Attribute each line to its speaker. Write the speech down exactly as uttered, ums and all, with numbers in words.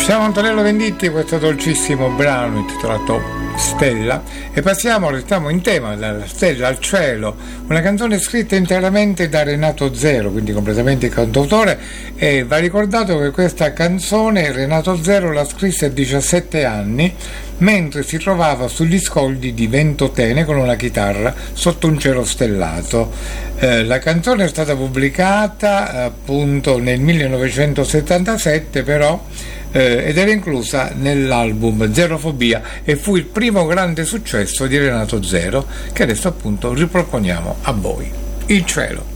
Speaker 1: Siamo Antonello Venditti, questo dolcissimo brano intitolato Stella, e passiamo, restiamo in tema, dalla stella al cielo, una canzone scritta interamente da Renato Zero, quindi completamente cantautore, e va ricordato che questa canzone Renato Zero la scrisse a diciassette anni mentre si trovava sugli scogli di Ventotene con una chitarra sotto un cielo stellato. Eh, la canzone è stata pubblicata appunto nel millenovecentosettantasette, però Eh, ed era inclusa nell'album Zerofobia e fu il primo grande successo di Renato Zero, che adesso appunto riproponiamo a voi. Il cielo.